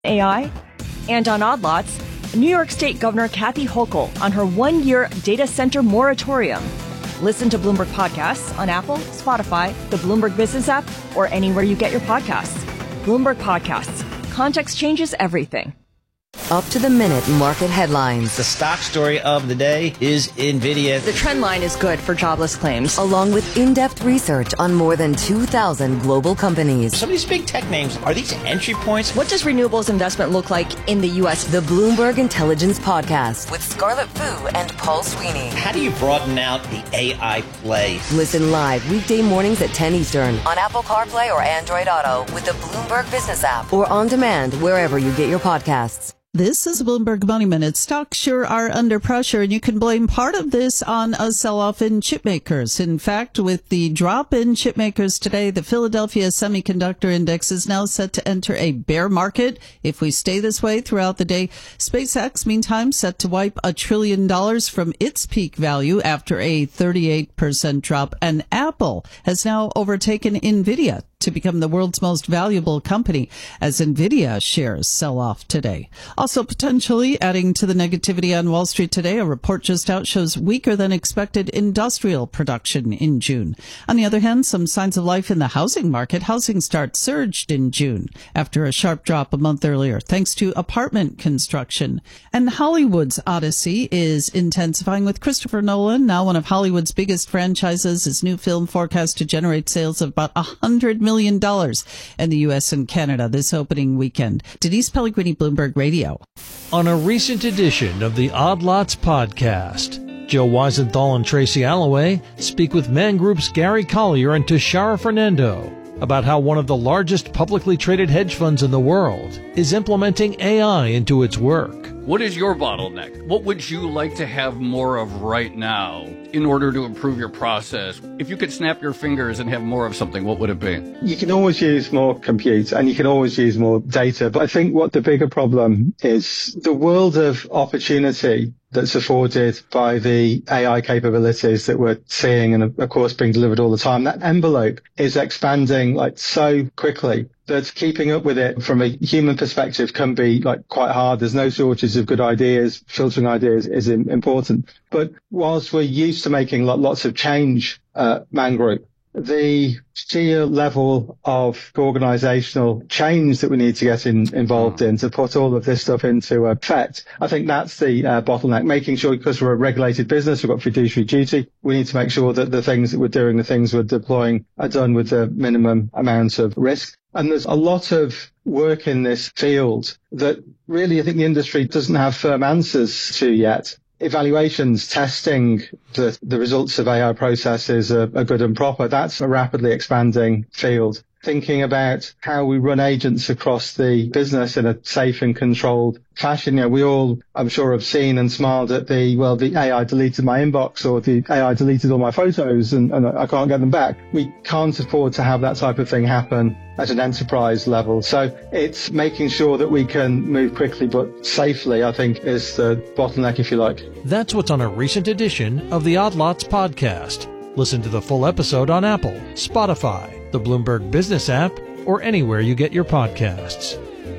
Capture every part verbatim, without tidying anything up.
A I, and on Odd Lots, New York State Governor Kathy Hochul on her one-year data center moratorium. Listen to Bloomberg Podcasts on Apple, Spotify, the Bloomberg Business app, or anywhere you get your podcasts. Bloomberg Podcasts. Context changes everything. Up to the minute market headlines. The stock story of the day is NVIDIA. The trend line is good for jobless claims. Along with in-depth research on more than two thousand global companies. Some of these big tech names, are these entry points? What does renewables investment look like in the U S? The Bloomberg Intelligence Podcast with Scarlett Fu and Paul Sweeney. How do you broaden out the A I play? Listen live weekday mornings at ten Eastern on Apple CarPlay or Android Auto with the Bloomberg Business app or on demand wherever you get your podcasts. This is Bloomberg Money Minute. Stocks sure are under pressure, and you can blame part of this on a sell-off in chip makers. In fact, with the drop in chip makers today, the Philadelphia Semiconductor Index is now set to enter a bear market if we stay this way throughout the day. SpaceX, meantime, set to wipe a trillion dollars from its peak value after a thirty-eight percent drop. And Apple has now overtaken NVIDIA to become the world's most valuable company as NVIDIA shares sell off today. Also potentially adding to the negativity on Wall Street today, a report just out shows weaker than expected industrial production in June. On the other hand, some signs of life in the housing market. Housing starts surged in June after a sharp drop a month earlier, thanks to apartment construction. And Hollywood's odyssey is intensifying with Christopher Nolan, now one of Hollywood's biggest franchises. His new film forecast to generate sales of about one hundred million dollars in the U S and Canada this opening weekend. Denise Pellegrini, Bloomberg Radio. On a recent edition of the Odd Lots podcast, Joe Weisenthal and Tracy Alloway speak with Man Group's Gary Collier and Tashara Fernando about how one of the largest publicly traded hedge funds in the world is implementing A I into its work. What is your bottleneck? What would you like to have more of right now in order to improve your process? If you could snap your fingers and have more of something, what would it be? You can always use more compute and you can always use more data. But I think what the bigger problem is the world of opportunity that's afforded by the A I capabilities that we're seeing and of course being delivered all the time. That envelope is expanding like so quickly that keeping up with it from a human perspective can be like quite hard. There's no shortage of good ideas. Filtering ideas is important. But whilst we're used to making lots of change at Man Group, the sheer level of organizational change that we need to get in, involved in to put all of this stuff into effect, I think that's the uh, bottleneck, making sure, because we're a regulated business, we've got fiduciary duty, we need to make sure that the things that we're doing, the things we're deploying are done with the minimum amount of risk. And there's a lot of work in this field that really I think the industry doesn't have firm answers to yet. Evaluations, testing the, the results of A I processes are, are good and proper. That's a rapidly expanding field. Thinking about how we run agents across the business in a safe and controlled fashion. You know, we all, I'm sure, have seen and smiled at the, well, the A I deleted my inbox or the A I deleted all my photos and, and I can't get them back. We can't afford to have that type of thing happen at an enterprise level. So it's making sure that we can move quickly but safely, I think, is the bottleneck, if you like. That's what's on a recent edition of the Odd Lots podcast. Listen to the full episode on Apple, Spotify, the Bloomberg Business app, or anywhere you get your podcasts.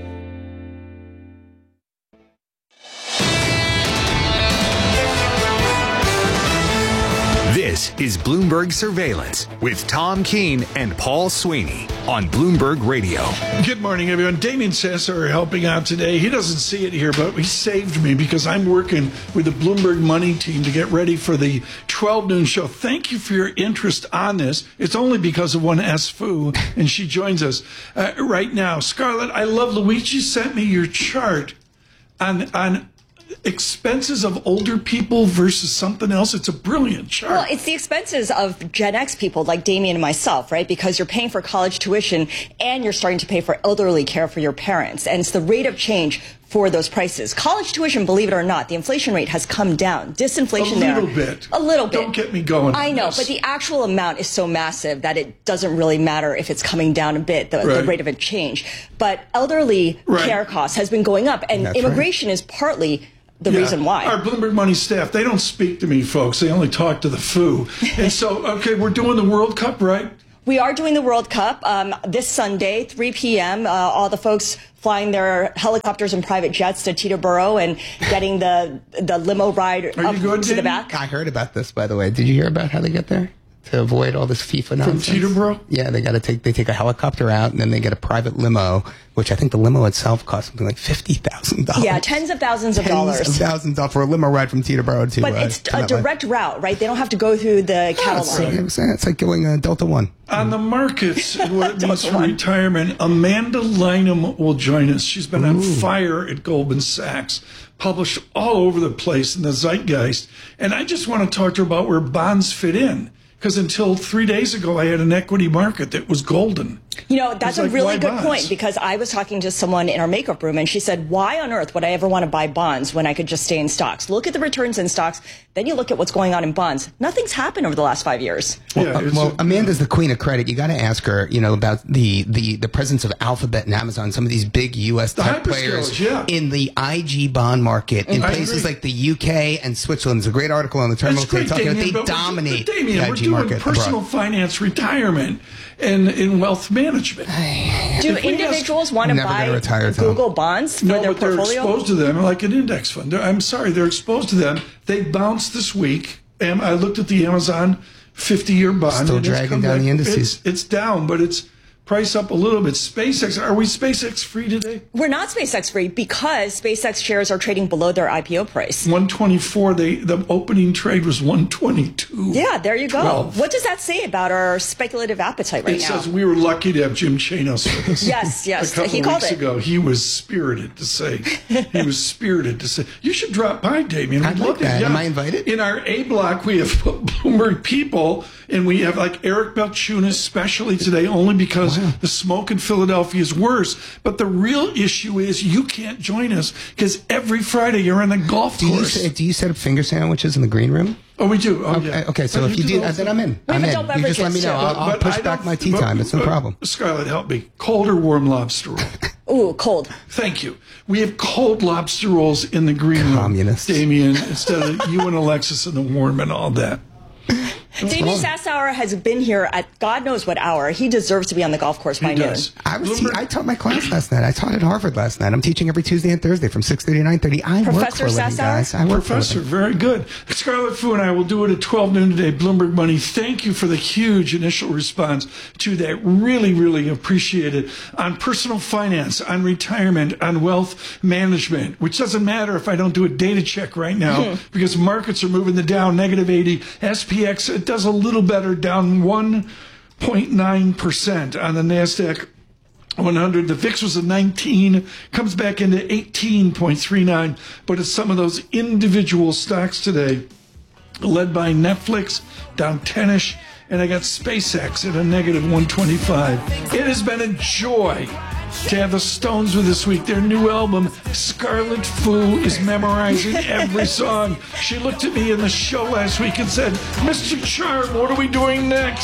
This is Bloomberg Surveillance with Tom Keene and Paul Sweeney on Bloomberg Radio. Good morning, everyone. Damien Sasser helping out today. He doesn't see it here, but he saved me because I'm working with the Bloomberg Money team to get ready for the twelve noon show. Thank you for your interest on this. It's only because of one S. Fu, and she joins us uh, right now. Scarlett, I love Luigi sent me your chart on on expenses of older people versus something else. It's a brilliant chart. Well, it's the expenses of Gen X people like Damien and myself, right? Because you're paying for college tuition and you're starting to pay for elderly care for your parents. And it's the rate of change for those prices. College tuition, believe it or not, the inflation rate has come down. Disinflation there. A little there, bit. A little bit. Don't get me going. I know, this. but the actual amount is so massive that it doesn't really matter if it's coming down a bit, the, right. the rate of a change. But elderly right. care costs has been going up, and That's immigration right. is partly the yeah. reason why. Our Bloomberg Money staff, they don't speak to me, folks. They only talk to the Fu. And so, okay, we're doing the World Cup, right? We are doing the World Cup um, this Sunday, three p.m. Uh, all the folks flying their helicopters and private jets to Teterboro and getting the the limo ride Are up you good, to Jamie? the back. I heard about this, by the way. Did you hear about how they get there? To avoid all this FIFA nonsense. From Teterboro? Yeah, they got to take they take a helicopter out, and then they get a private limo, which I think the limo itself costs something like fifty thousand dollars. Yeah, tens of thousands of Tens dollars. of thousands of dollars for a limo ride from Teterboro to. But uh, it's to a Metlife. direct route, right? They don't have to go through the cattle It's, line. it's, it's like going uh, Delta One. On the markets and what it means for one. retirement, Amanda Lynham will join us. She's been on fire at Goldman Sachs, published all over the place in the zeitgeist. And I just want to talk to her about where bonds fit in. Because until three days ago, I had an equity market that was golden. You know, that's It's a like, really why good bonds? point, because I was talking to someone in our makeup room and she said, why on earth would I ever want to buy bonds when I could just stay in stocks? Look at the returns in stocks, then you look at what's going on in bonds. Nothing's happened over the last five years. Well, Yeah, uh, it's well a- Amanda's the queen of credit. You got to ask her, you know, about the, the, the presence of Alphabet and Amazon, some of these big U S The tech hyperscalers, players yeah. in the I G bond market in I places agree. like the U K and Switzerland. There's a great article on the terminal That's great, today talking Damien, about but they we're- dominate but Damien, the we're I G doing market personal abroad. finance, retirement, and in wealth management. Do If we individuals want to I'm never buy gonna retire, Tom. Google bonds for No, their but they're portfolio? exposed to them like an index fund. They're- I'm sorry, they're exposed to them. They bounced this week. And I looked at the Amazon fifty-year bond. Still and it's dragging come down back. the indices. It's, it's down, but it's priced up a little bit. SpaceX, are we SpaceX free today? We're not SpaceX free because SpaceX shares are trading below their I P O price. one twenty-four. They the opening trade was one twenty-two. Yeah, there you go. twelve. What does that say about our speculative appetite right It now? says we were lucky to have Jim Chanos with us. Yes, yes, A couple he of called weeks it. ago, he was spirited to say. He was spirited to say. You should drop by, Damien. I'd We'd like love to- that. Am I invited? In our A block, we have Bloomberg people, and we have like Eric Balchunas, especially today, only because the smoke in Philadelphia is worse. But the real issue is you can't join us because every Friday you're on the golf Do you, course. say, do you set up finger sandwiches in the green room? Oh, we do. Oh, Okay, yeah. okay, so But if you do that, then I'm in. We have I'm in. adult You just let me beverages, know. too. I'll, I'll But push I back don't- my tea but- time. It's no but, problem. Scarlett, help me. Cold or warm lobster roll? Ooh, cold. Thank you. We have cold lobster rolls in the green room. Communists. Damien, instead of you and Alexis in the warm and all that. Damien Sassower has been here at God knows what hour. He deserves to be on the golf course by He noon. does. I was. Te- Bloomberg- I taught my class last night. I taught at Harvard last night. I'm teaching every Tuesday and Thursday from six thirty to nine thirty. I work Professor for a living, Sassower? guys. I work Professor, for a living. very good. Scarlett Fu and I will do it at twelve noon today. Bloomberg Money, thank you for the huge initial response to that. Really, really appreciate it. On personal finance, on retirement, on wealth management, which doesn't matter if I don't do a data check right now because markets are moving the Dow negative eighty. S P X, it does a little better, down one point nine percent on the NASDAQ one hundred. The V I X was a nineteen, comes back into eighteen point three nine, but it's some of those individual stocks today, led by Netflix, down ten-ish, and I got SpaceX at a negative one twenty-five. It has been a joy to have the Stones with this week. Their new album, Scarlet Fu, is memorizing every song. She looked at me in the show last week and said, Mister Charm, what are we doing next?